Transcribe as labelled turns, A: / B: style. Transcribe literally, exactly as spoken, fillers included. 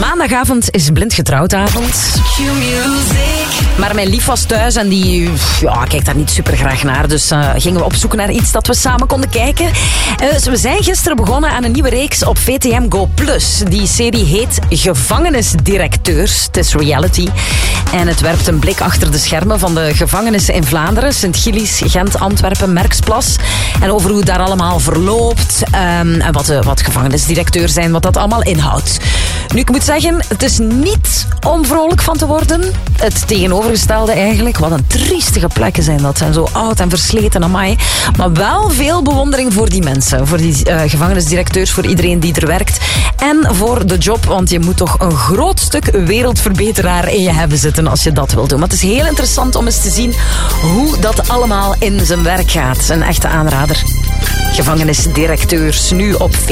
A: Maandagavond is blind getrouwdavond. Maar mijn lief was thuis en die ja, kijkt daar niet super graag naar. Dus uh, gingen we op zoek naar iets dat we samen konden kijken. Uh, we zijn gisteren begonnen aan een nieuwe reeks op V T M Go Plus. Die serie heet Gevangenisdirecteurs. Het is reality. En het werpt een blik achter de schermen van de gevangenissen in Vlaanderen. Sint-Gilles, Gent, Antwerpen, Merksplas. En over hoe het daar allemaal verloopt. Um, en wat, uh, wat gevangenisdirecteurs zijn, wat dat allemaal inhoudt. Nu, ik moet zeggen, het is niet om vrolijk van te worden. Het tegenovergestelde eigenlijk. Wat een triestige plekken zijn dat. Zijn zo oud en versleten, amai. Maar wel veel bewondering voor die mensen. Voor die uh, gevangenisdirecteurs, voor iedereen die er werkt. En voor de job, want je moet toch een groot stuk wereldverbeteraar in je hebben zitten als je dat wil doen. Maar het is heel interessant om eens te zien hoe dat allemaal in zijn werk gaat. Een echte aanrader. Gevangenisdirecteurs, nu op V